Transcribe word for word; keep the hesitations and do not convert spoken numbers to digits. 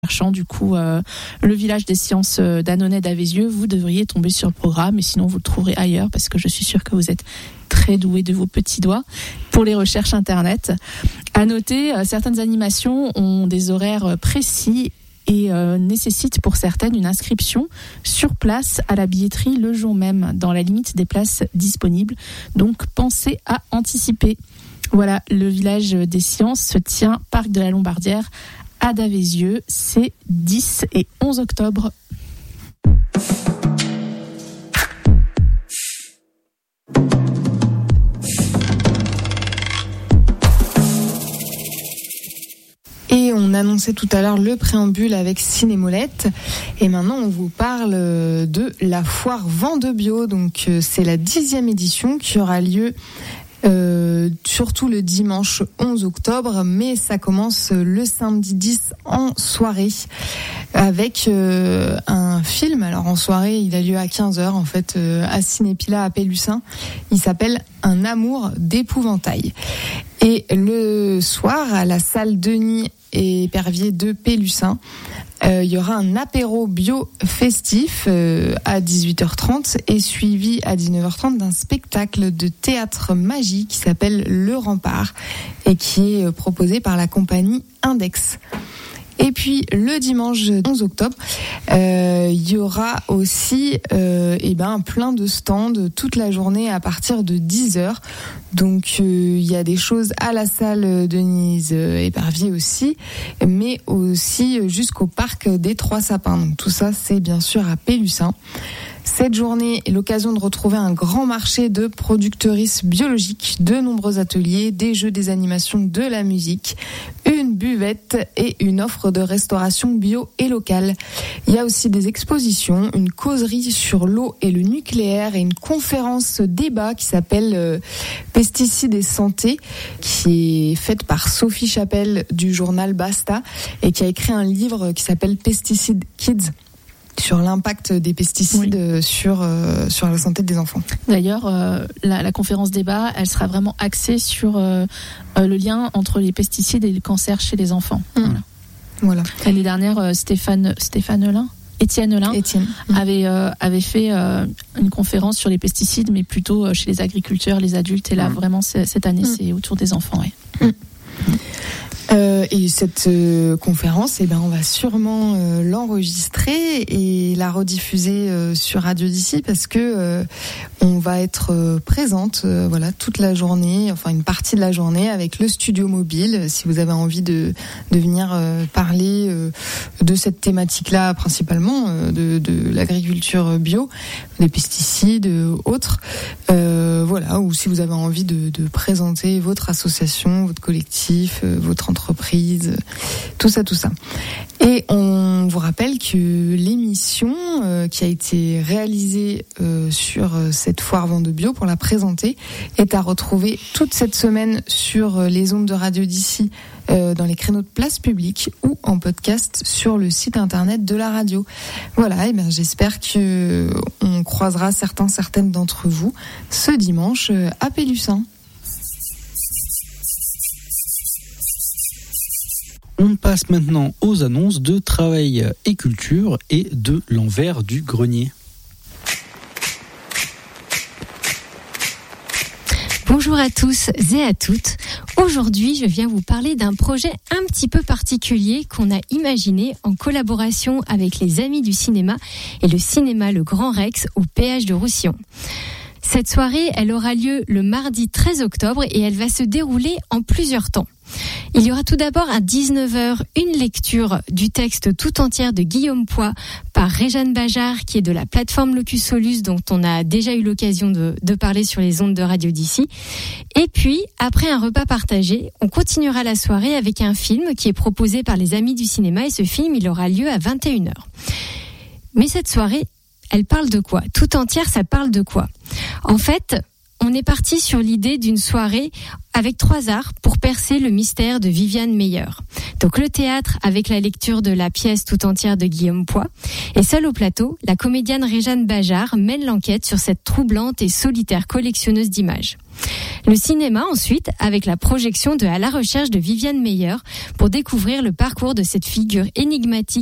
cherchant du coup euh, le village des sciences d'Annonay d'Avézieux, vous devriez tomber sur le programme, et sinon vous le trouverez ailleurs parce que je suis sûre que vous êtes très doués de vos petits doigts pour les recherches internet. À noter, euh, certaines animations ont des horaires précis et euh, nécessitent pour certaines une inscription sur place à la billetterie le jour même, dans la limite des places disponibles. Donc pensez à anticiper. Voilà, le village des sciences se tient parc de la Lombardière à Davézieux, c'est dix et onze octobre. Et on annonçait tout à l'heure le préambule avec Cinémolette. Et maintenant, on vous parle de la foire Vendebio. Donc, c'est la dixième édition qui aura lieu euh, surtout le dimanche onze octobre. Mais ça commence le samedi dix en soirée avec euh, un film. Alors, en soirée, il a lieu à quinze heures, en fait, euh, à Cinépila à Pélussin. Il s'appelle Un amour d'épouvantail. Et le soir, à la salle Denis et Pervier de Pélussin, euh, il y aura un apéro bio festif euh, à dix-huit heures trente et suivi à dix-neuf heures trente d'un spectacle de théâtre magie qui s'appelle Le Rempart et qui est proposé par la compagnie Index. Et puis le dimanche onze octobre, euh, il y aura aussi euh, eh ben, plein de stands toute la journée à partir de dix heures. Donc euh, il y a des choses à la salle Denise Épervier aussi, mais aussi jusqu'au parc des Trois Sapins. Donc tout ça, c'est bien sûr à Pélussin. Cette journée est l'occasion de retrouver un grand marché de productrices biologiques, de nombreux ateliers, des jeux, des animations, de la musique, une buvette et une offre de restauration bio et locale. Il y a aussi des expositions, une causerie sur l'eau et le nucléaire et une conférence débat qui s'appelle euh, Pesticides et santé, qui est faite par Sophie Chapelle du journal Basta et qui a écrit un livre qui s'appelle Pesticides Kids, sur l'impact des pesticides oui. sur euh, sur la santé des enfants. D'ailleurs, euh, la, la conférence débat, elle sera vraiment axée sur euh, euh, le lien entre les pesticides et le cancer chez les enfants. Mmh. Voilà. voilà. L'année dernière, euh, Stéphane Stéphane Lin, Étienne Lin, Étienne. Mmh. avait euh, avait fait euh, une conférence sur les pesticides, mais plutôt euh, chez les agriculteurs, les adultes. Et là, mmh. vraiment, cette année, mmh. c'est autour des enfants. Ouais. Mmh. Mmh. Euh, et cette euh, conférence, eh ben, on va sûrement euh, l'enregistrer et la rediffuser euh, sur Radio d'ici parce que euh, on va être euh, présente, euh, voilà, toute la journée, enfin une partie de la journée avec le studio mobile. Si vous avez envie de de venir euh, parler euh, de cette thématique-là, principalement euh, de de l'agriculture bio, des pesticides, euh, autres, euh, voilà, ou si vous avez envie de de présenter votre association, votre collectif, euh, votre entreprise. entreprise, tout ça, tout ça. Et on vous rappelle que l'émission euh, qui a été réalisée euh, sur cette foire Vendebio pour la présenter est à retrouver toute cette semaine sur les ondes de Radio d'ici, euh, dans les créneaux de place publique ou en podcast sur le site internet de la radio. Voilà, et bien j'espère que on croisera certains, certaines d'entre vous ce dimanche à Pélussin. On passe maintenant aux annonces de Travail et Culture et de l'envers du grenier. Bonjour à tous et à toutes. Aujourd'hui, je viens vous parler d'un projet un petit peu particulier qu'on a imaginé en collaboration avec les Amis du cinéma et le cinéma Le Grand Rex au péage de Roussillon. Cette soirée, elle aura lieu le mardi treize octobre et elle va se dérouler en plusieurs temps. Il y aura tout d'abord à dix-neuf heures une lecture du texte tout entière de Guillaume Poix par Réjeanne Bajard, qui est de la plateforme Locus Solus, dont on a déjà eu l'occasion de, de parler sur les ondes de Radio d'ici. Et puis, après un repas partagé, on continuera la soirée avec un film qui est proposé par les Amis du cinéma, et ce film, il aura lieu à vingt et une heures. Mais cette soirée, elle parle de quoi ? Tout entière, ça parle de quoi ? En fait, on est parti sur l'idée d'une soirée avec trois arts pour percer le mystère de Viviane Meyer. Donc le théâtre avec la lecture de la pièce tout entière de Guillaume Poix. Et seule au plateau, la comédienne Réjeanne Bajard mène l'enquête sur cette troublante et solitaire collectionneuse d'images. Le cinéma ensuite avec la projection de À la recherche de Viviane Meyer pour découvrir le parcours de cette figure énigmatique